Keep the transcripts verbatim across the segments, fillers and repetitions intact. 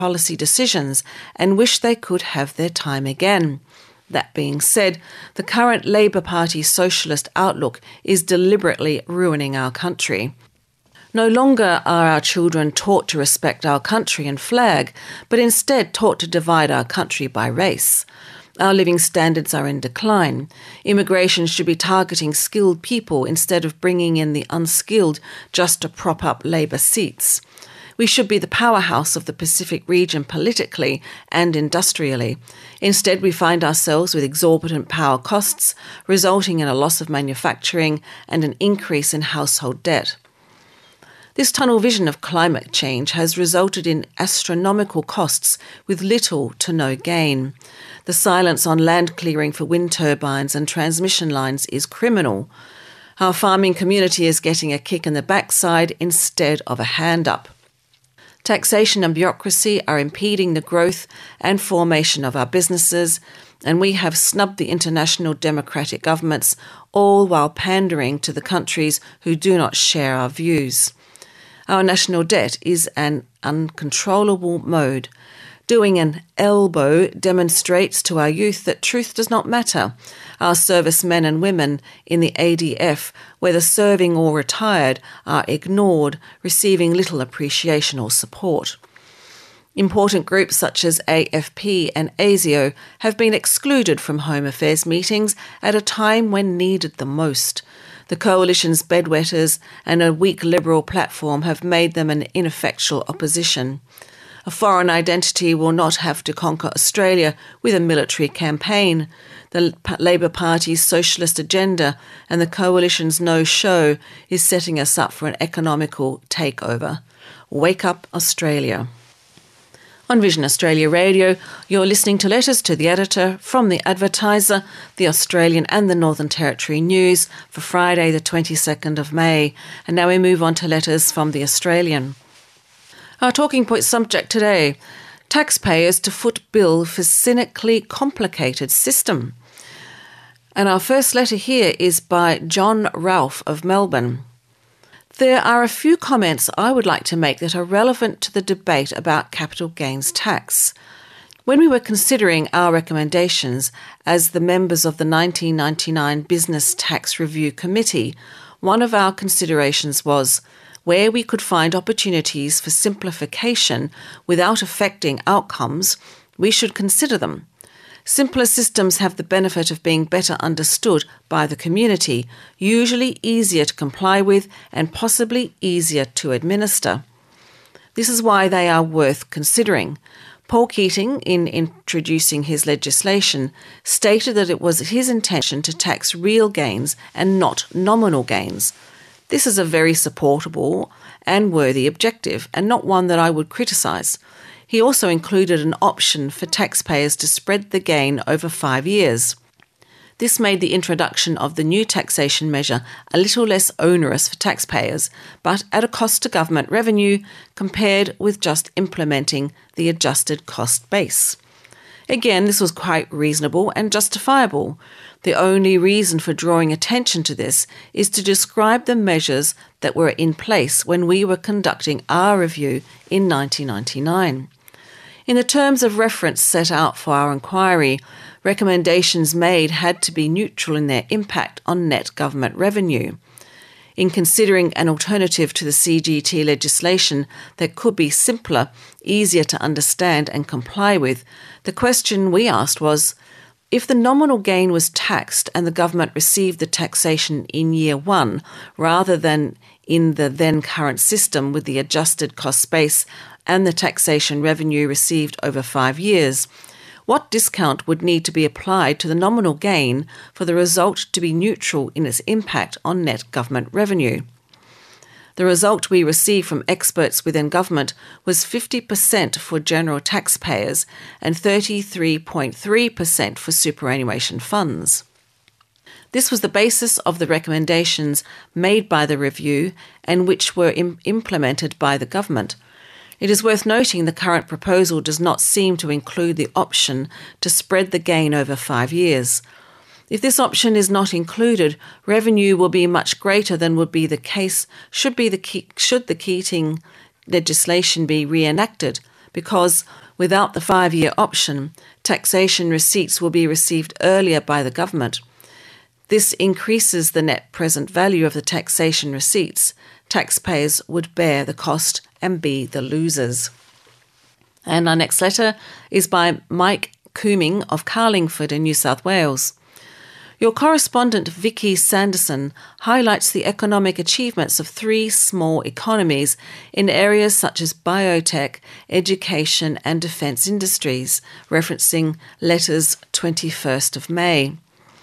policy decisions and wish they could have their time again. That being said, the current Labour Party socialist outlook is deliberately ruining our country. No longer are our children taught to respect our country and flag, but instead taught to divide our country by race. Our living standards are in decline. Immigration should be targeting skilled people instead of bringing in the unskilled just to prop up Labour seats. We should be the powerhouse of the Pacific region politically and industrially. Instead, we find ourselves with exorbitant power costs, resulting in a loss of manufacturing and an increase in household debt. This tunnel vision of climate change has resulted in astronomical costs with little to no gain. The silence on land clearing for wind turbines and transmission lines is criminal. Our farming community is getting a kick in the backside instead of a hand up. Taxation and bureaucracy are impeding the growth and formation of our businesses, and we have snubbed the international democratic governments, all while pandering to the countries who do not share our views. Our national debt is an uncontrollable mode. Doing an elbow demonstrates to our youth that truth does not matter. Our servicemen and women in the A D F, whether serving or retired, are ignored, receiving little appreciation or support. Important groups such as A F P and ASIO have been excluded from Home Affairs meetings at a time when needed the most. The coalition's bedwetters and a weak Liberal platform have made them an ineffectual opposition. A foreign identity will not have to conquer Australia with a military campaign. The Labour Party's socialist agenda and the coalition's no-show is setting us up for an economical takeover. Wake up, Australia. On Vision Australia Radio, you're listening to Letters to the Editor from The Advertiser, The Australian and the Northern Territory News for Friday the twenty-second of May. And now we move on to letters from The Australian. Our talking point subject today, taxpayers to foot bill for cynically complicated system. And our first letter here is by John Ralph of Melbourne. There are a few comments I would like to make that are relevant to the debate about capital gains tax. When we were considering our recommendations as the members of the nineteen ninety-nine Business Tax Review Committee, one of our considerations was where we could find opportunities for simplification without affecting outcomes, we should consider them. Simpler systems have the benefit of being better understood by the community, usually easier to comply with and possibly easier to administer. This is why they are worth considering. Paul Keating, in introducing his legislation, stated that it was his intention to tax real gains and not nominal gains. This is a very supportable and worthy objective, and not one that I would criticise. He also included an option for taxpayers to spread the gain over five years. This made the introduction of the new taxation measure a little less onerous for taxpayers, but at a cost to government revenue compared with just implementing the adjusted cost base. Again, this was quite reasonable and justifiable. The only reason for drawing attention to this is to describe the measures that were in place when we were conducting our review in nineteen ninety-nine. In the terms of reference set out for our inquiry, recommendations made had to be neutral in their impact on net government revenue. In considering an alternative to the C G T legislation that could be simpler, easier to understand and comply with, the question we asked was, if the nominal gain was taxed and the government received the taxation in year one, rather than in the then current system with the adjusted cost base and the taxation revenue received over five years, what discount would need to be applied to the nominal gain for the result to be neutral in its impact on net government revenue? The result we received from experts within government was fifty percent for general taxpayers and thirty-three point three percent for superannuation funds. This was the basis of the recommendations made by the review and which were im- implemented by the government. It is worth noting the current proposal does not seem to include the option to spread the gain over five years. If this option is not included, revenue will be much greater than would be the case should, be the, should the Keating legislation be reenacted, because without the five-year option, taxation receipts will be received earlier by the government. This increases the net present value of the taxation receipts. Taxpayers would bear the cost and be the losers. And our next letter is by Mike Cooming of Carlingford in New South Wales. Your correspondent Vicky Sanderson highlights the economic achievements of three small economies in areas such as biotech, education and defence industries, referencing letters twenty-first of May.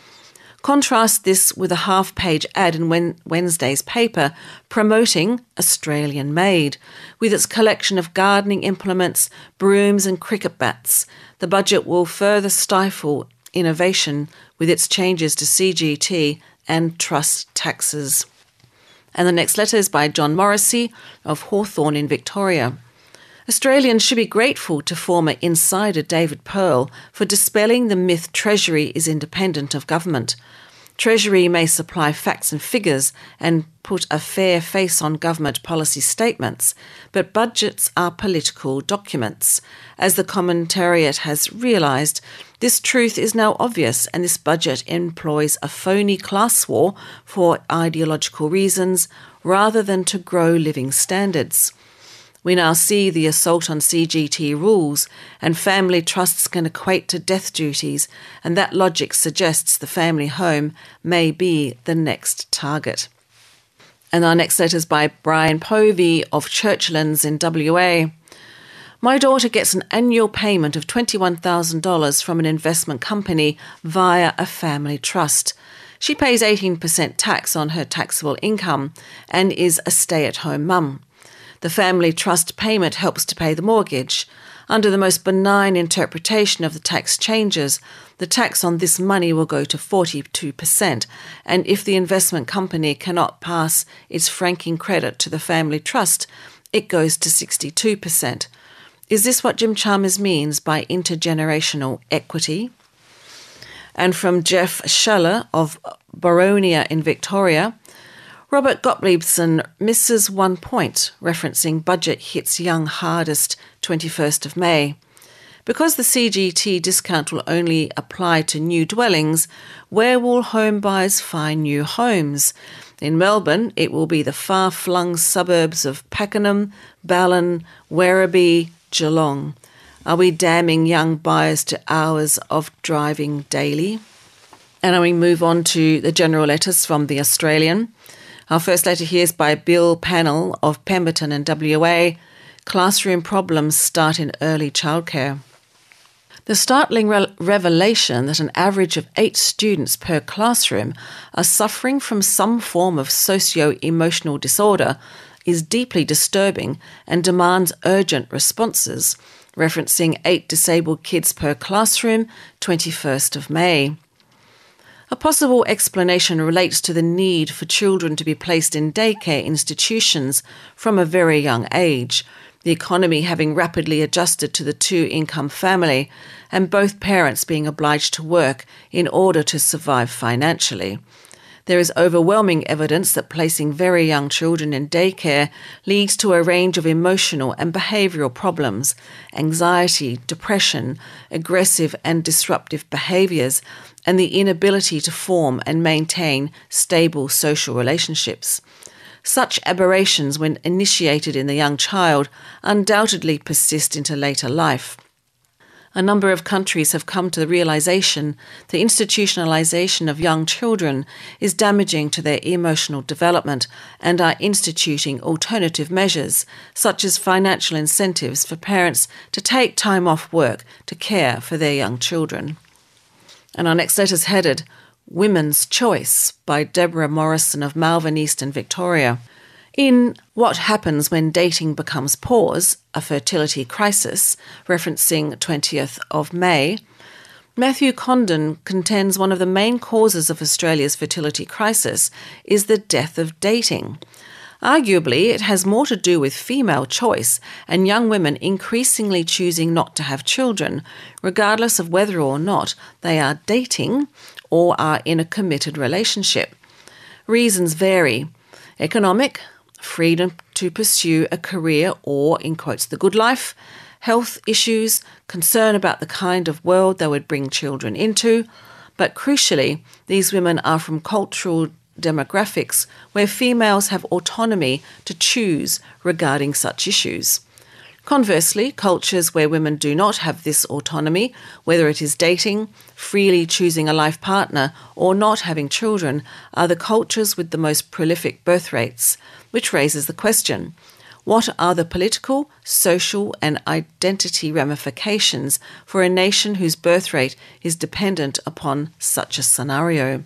Contrast this with a half-page ad in Wednesday's paper promoting Australian Made, with its collection of gardening implements, brooms and cricket bats. The budget will further stifle innovation with its changes to C G T and trust taxes. And the next letter is by John Morrissey of Hawthorn in Victoria. Australians should be grateful to former insider David Pearl for dispelling the myth Treasury is independent of government. Treasury may supply facts and figures and put a fair face on government policy statements, but budgets are political documents. As the commentariat has realised, this truth is now obvious, and this budget employs a phony class war for ideological reasons rather than to grow living standards. We now see the assault on C G T rules, and family trusts can equate to death duties, and that logic suggests the family home may be the next target. And our next letter is by Brian Povey of Churchlands in W A. My daughter gets an annual payment of twenty-one thousand dollars from an investment company via a family trust. She pays eighteen percent tax on her taxable income and is a stay-at-home mum. The family trust payment helps to pay the mortgage. Under the most benign interpretation of the tax changes, the tax on this money will go to forty-two percent, and if the investment company cannot pass its franking credit to the family trust, it goes to sixty-two percent. Is this what Jim Chalmers means by intergenerational equity? And from Jeff Schaller of Boronia in Victoria, Robert Gottliebson misses one point, referencing budget hits young hardest twenty-first of May. Because the C G T discount will only apply to new dwellings, where will home buyers find new homes? In Melbourne, it will be the far-flung suburbs of Pakenham, Ballon, Werribee, Geelong. Are we damning young buyers to hours of driving daily? And we move on to the general letters from The Australian. Our first letter here is by Bill Pannell of Pemberton in W A. Classroom problems start in early childcare. The startling re- revelation that an average of eight students per classroom are suffering from some form of socio-emotional disorder is deeply disturbing and demands urgent responses, referencing eight disabled kids per classroom, twenty-first of May. A possible explanation relates to the need for children to be placed in daycare institutions from a very young age, the economy having rapidly adjusted to the two-income family and both parents being obliged to work in order to survive financially. There is overwhelming evidence that placing very young children in daycare leads to a range of emotional and behavioural problems, anxiety, depression, aggressive and disruptive behaviours, and the inability to form and maintain stable social relationships. Such aberrations, when initiated in the young child, undoubtedly persist into later life. A number of countries have come to the realisation the institutionalisation of young children is damaging to their emotional development and are instituting alternative measures, such as financial incentives for parents to take time off work to care for their young children. And our next letter is headed Women's Choice by Deborah Morrison of Malvern East in Victoria. In What Happens When Dating Becomes Pause, a Fertility Crisis, referencing twentieth of May, Matthew Condon contends one of the main causes of Australia's fertility crisis is the death of dating. Arguably, it has more to do with female choice and young women increasingly choosing not to have children, regardless of whether or not they are dating or are in a committed relationship. Reasons vary. Economic, freedom to pursue a career or, in quotes, the good life, health issues, concern about the kind of world they would bring children into, but crucially, these women are from cultural demographics where females have autonomy to choose regarding such issues. Conversely, cultures where women do not have this autonomy, whether it is dating, freely choosing a life partner, or not having children, are the cultures with the most prolific birth rates, which raises the question, what are the political, social, and identity ramifications for a nation whose birth rate is dependent upon such a scenario?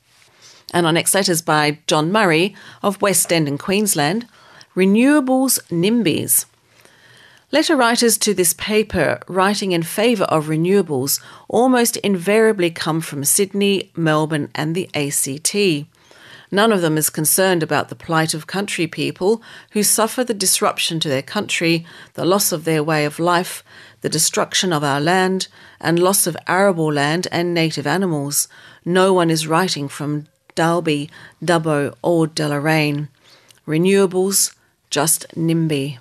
And our next letter is by John Murray of West End in Queensland, Renewables NIMBYs. Letter writers to this paper writing in favour of renewables almost invariably come from Sydney, Melbourne and the A C T. None of them is concerned about the plight of country people who suffer the disruption to their country, the loss of their way of life, the destruction of our land, and loss of arable land and native animals. No one is writing from Dalby, Dubbo or Deloraine. Renewables, just NIMBY.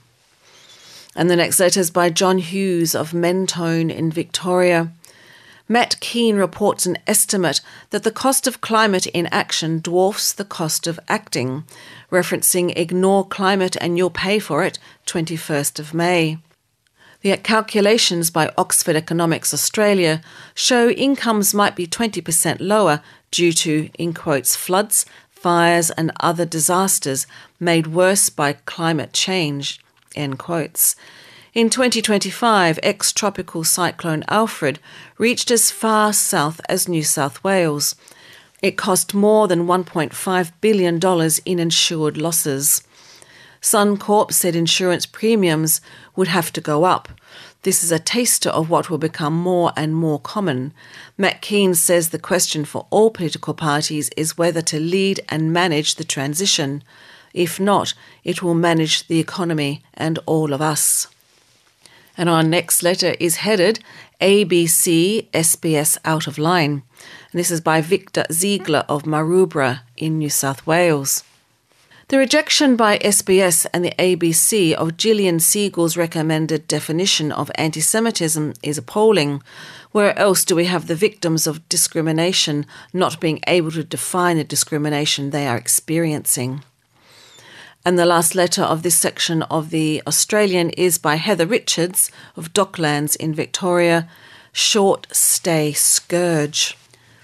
And the next letter is by John Hughes of Mentone in Victoria. Matt Keane reports an estimate that the cost of climate inaction dwarfs the cost of acting, referencing Ignore Climate and You'll Pay for It, twenty-first of May. The calculations by Oxford Economics Australia show incomes might be twenty percent lower due to, in quotes, floods, fires and other disasters made worse by climate change, end quotes. In twenty twenty-five, ex-tropical cyclone Alfred reached as far south as New South Wales. It cost more than one point five billion dollars in insured losses. Suncorp said insurance premiums would have to go up. This is a taster of what will become more and more common. Matt Keane says the question for all political parties is whether to lead and manage the transition. If not, it will manage the economy and all of us. And our next letter is headed A B C S B S Out of Line. And this is by Victor Ziegler of Maroubra in New South Wales. The rejection by S B S and the A B C of Gillian Siegel's recommended definition of anti-Semitism is appalling. Where else do we have the victims of discrimination not being able to define the discrimination they are experiencing? And the last letter of this section of the Australian is by Heather Richards of Docklands in Victoria, Short Stay Scourge.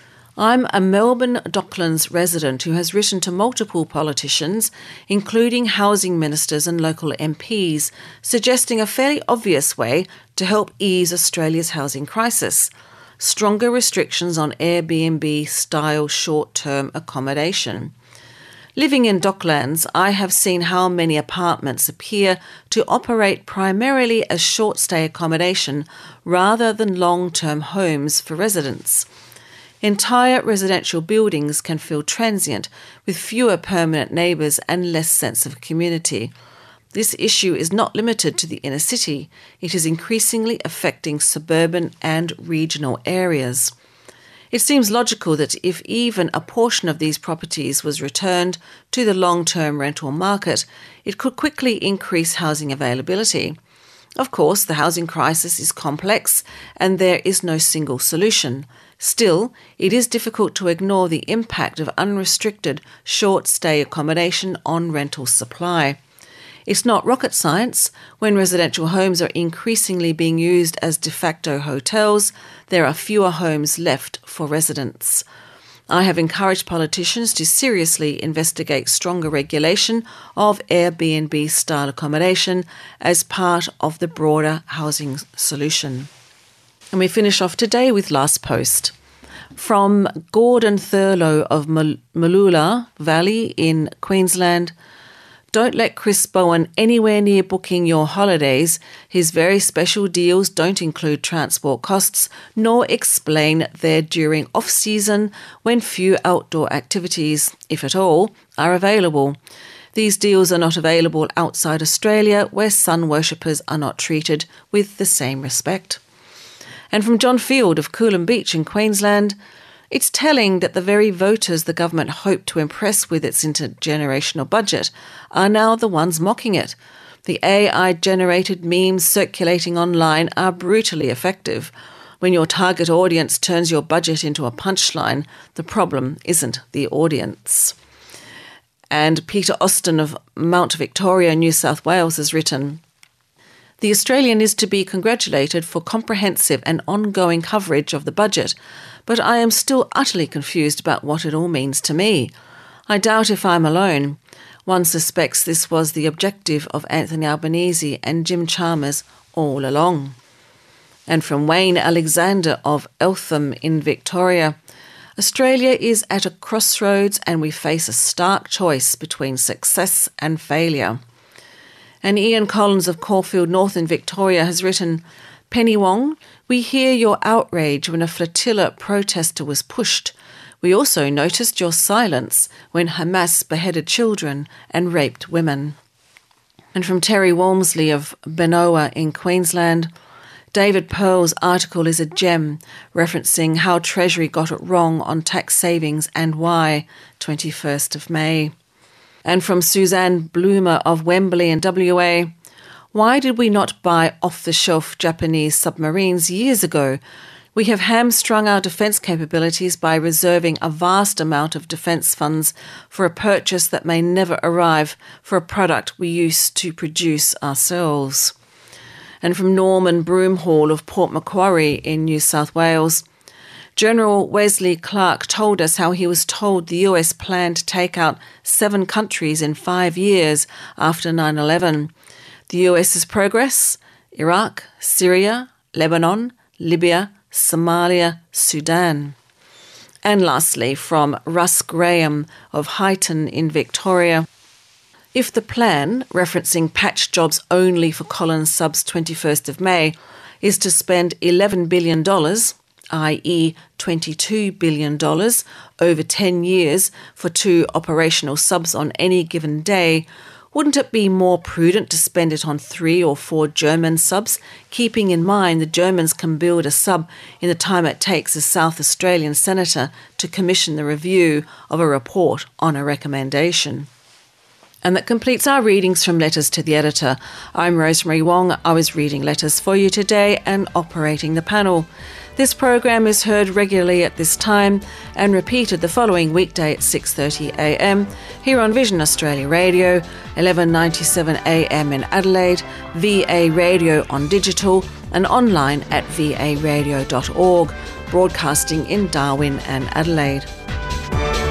I'm a Melbourne Docklands resident who has written to multiple politicians, including housing ministers and local M Ps, suggesting a fairly obvious way to help ease Australia's housing crisis: stronger restrictions on Airbnb-style short-term accommodation. Living in Docklands, I have seen how many apartments appear to operate primarily as short-stay accommodation rather than long-term homes for residents. Entire residential buildings can feel transient, with fewer permanent neighbours and less sense of community. This issue is not limited to the inner city. It is increasingly affecting suburban and regional areas. It seems logical that if even a portion of these properties was returned to the long-term rental market, it could quickly increase housing availability. Of course, the housing crisis is complex and there is no single solution. Still, it is difficult to ignore the impact of unrestricted short-stay accommodation on rental supply. It's not rocket science. When residential homes are increasingly being used as de facto hotels, there are fewer homes left for residents. I have encouraged politicians to seriously investigate stronger regulation of Airbnb-style accommodation as part of the broader housing solution. And we finish off today with Last Post. From Gordon Thurlow of Mooloolah Valley in Queensland. Don't let Chris Bowen anywhere near booking your holidays. His very special deals don't include transport costs, nor explain they're during off-season when few outdoor activities, if at all, are available. These deals are not available outside Australia, where sun worshippers are not treated with the same respect. And from John Field of Coolum Beach in Queensland, it's telling that the very voters the government hoped to impress with its intergenerational budget are now the ones mocking it. The A I-generated memes circulating online are brutally effective. When your target audience turns your budget into a punchline, the problem isn't the audience. And Peter Austin of Mount Victoria, New South Wales, has written, "The Australian is to be congratulated for comprehensive and ongoing coverage of the budget, but I am still utterly confused about what it all means to me. I doubt if I'm alone. One suspects this was the objective of Anthony Albanese and Jim Chalmers all along." And from Wayne Alexander of Eltham in Victoria, "Australia is at a crossroads and we face a stark choice between success and failure." And Ian Collins of Caulfield North in Victoria has written, "Penny Wong, we hear your outrage when a flotilla protester was pushed. We also noticed your silence when Hamas beheaded children and raped women." And from Terry Walmsley of Benoa in Queensland, "David Pearl's article is a gem, referencing how Treasury got it wrong on tax savings and why, twenty-first of May. And from Suzanne Bloomer of Wembley in W A, "Why did we not buy off-the-shelf Japanese submarines years ago? We have hamstrung our defence capabilities by reserving a vast amount of defence funds for a purchase that may never arrive for a product we used to produce ourselves." And from Norman Broomhall of Port Macquarie in New South Wales, "General Wesley Clark told us how he was told the U S planned to take out seven countries in five years after nine eleven. The US's progress? Iraq, Syria, Lebanon, Libya, Somalia, Sudan." And lastly, from Russ Graham of Highton in Victoria, "If the plan, referencing patch jobs only for Collins subs twenty-first of May, is to spend eleven billion dollars, that is twenty-two billion dollars, over ten years for two operational subs on any given day, wouldn't it be more prudent to spend it on three or four German subs, keeping in mind the Germans can build a sub in the time it takes a South Australian senator to commission the review of a report on a recommendation?" And that completes our readings from Letters to the Editor. I'm Rosemary Wong. I was reading letters for you today and operating the panel. This program is heard regularly at this time and repeated the following weekday at six thirty a m here on Vision Australia Radio, eleven ninety-seven a m in Adelaide, V A Radio on digital and online at v a radio dot org, broadcasting in Darwin and Adelaide.